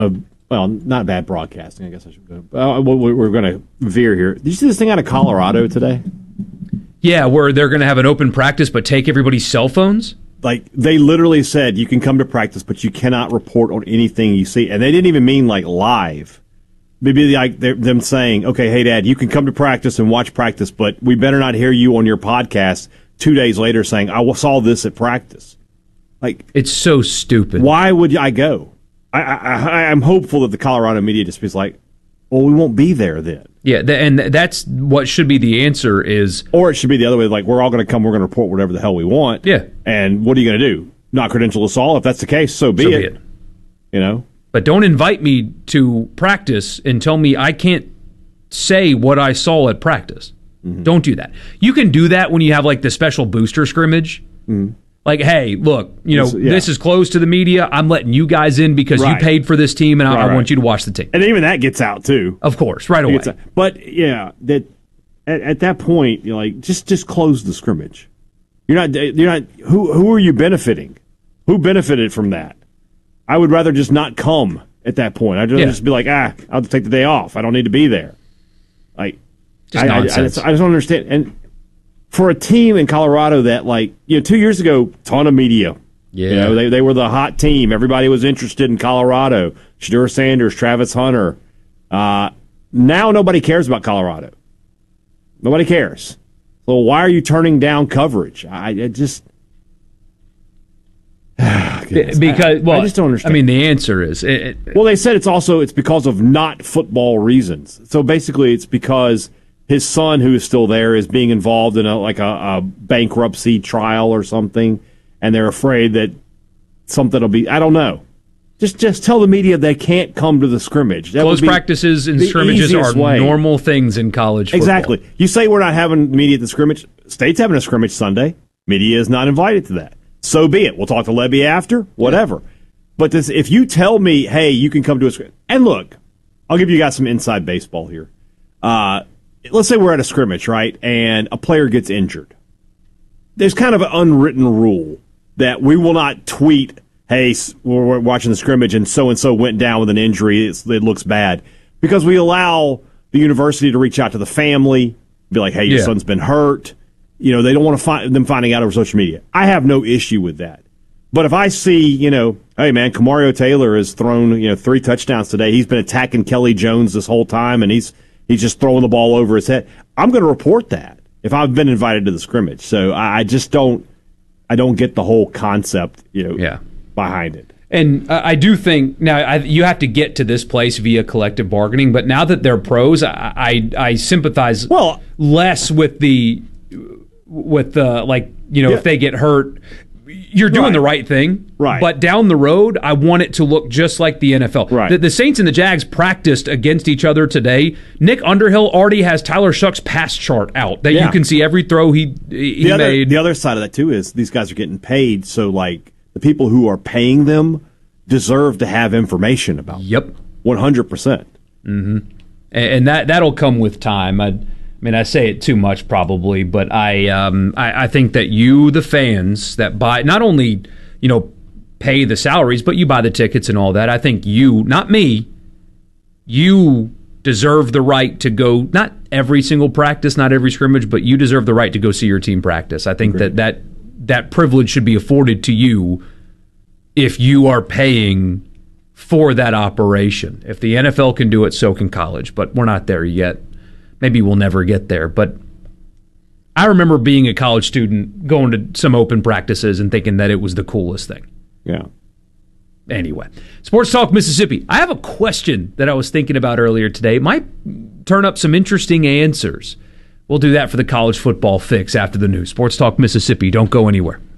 well, not bad broadcasting. I guess I should go. We're going to veer here. Did you see this thing out of Colorado today? Yeah, where they're going to have an open practice but take everybody's cell phones? Like, they literally said you can come to practice, but you cannot report on anything you see. And they didn't even mean, like, live. Maybe like them saying, okay, hey, Dad, you can come to practice and watch practice, but we better not hear you on your podcast 2 days later saying, I saw this at practice. Like, it's so stupid. Why would I go? I'm hopeful that the Colorado media just is like, well, we won't be there then. Yeah, and that's what should be the answer is... Or it should be the other way, like, we're all going to come, we're going to report whatever the hell we want. Yeah. And what are you going to do? Not credential us all? If that's the case, so be it. You know? But don't invite me to practice and tell me I can't say what I saw at practice. Mm-hmm. Don't do that. You can do that when you have, like, the special booster scrimmage. Mm-hmm. Like, hey, look, this is closed to the media. I'm letting you guys in because you paid for this team, and I want you to watch the team. And even that gets out, too. Of course, right away. But, yeah, that at that point, you're like, just close the scrimmage. You're not. Who are you benefiting? Who benefited from that? I would rather just not come at that point. I'd just be like, I'll take the day off. I don't need to be there. Like, nonsense. I just don't understand. And for a team in Colorado that, 2 years ago, ton of media. Yeah. They were the hot team. Everybody was interested in Colorado. Shedeur Sanders, Travis Hunter. Now nobody cares about Colorado. Nobody cares. So why are you turning down coverage? I just... Because I just don't understand. I mean, the answer is... well, they said it's because of not football reasons. So basically it's because... his son, who is still there, is being involved in a bankruptcy trial or something, and they're afraid that something will be... I don't know. Just tell the media they can't come to the scrimmage. Closed practices and scrimmages are normal things in college football. Exactly. You say we're not having media at the scrimmage. State's having a scrimmage Sunday. Media is not invited to that. So be it. We'll talk to Lebby after, whatever. Yeah. But if you tell me, hey, you can come to a scrimmage... And look, I'll give you guys some inside baseball here. Let's say we're at a scrimmage, right, and a player gets injured. There's kind of an unwritten rule that we will not tweet, hey, we're watching the scrimmage and so went down with an injury, it looks bad. Because we allow the university to reach out to the family, be like, hey, your son's been hurt. They don't want them finding out over social media. I have no issue with that. But if I see, hey, man, Kamario Taylor has thrown, 3 touchdowns today. He's been attacking Kelly Jones this whole time, and he's just throwing the ball over his head. I'm going to report that if I've been invited to the scrimmage. So I just don't get the whole concept, behind it. And I do think now you have to get to this place via collective bargaining. But now that they're pros, I sympathize less with if they get hurt. You're doing the right thing, right? But down the road, I want it to look just like the NFL. Right. The Saints and the Jags practiced against each other today. Nick Underhill already has Tyler Shuck's pass chart out that you can see every throw he made. The other side of that, too, is these guys are getting paid, so, the people who are paying them deserve to have information about them. Yep. 100%. Mm-hmm. And that'll come with time. I say it too much probably, but I think that you, the fans that buy, not only, pay the salaries, but you buy the tickets and all that. I think you, not me, you deserve the right to go, not every single practice, not every scrimmage, but you deserve the right to go see your team practice. I think that privilege should be afforded to you if you are paying for that operation. If the NFL can do it, so can college, but we're not there yet. Maybe we'll never get there, but I remember being a college student, going to some open practices and thinking that it was the coolest thing. Yeah. Anyway, Sports Talk Mississippi. I have a question that I was thinking about earlier today. It might turn up some interesting answers. We'll do that for the college football fix after the news. Sports Talk Mississippi. Don't go anywhere.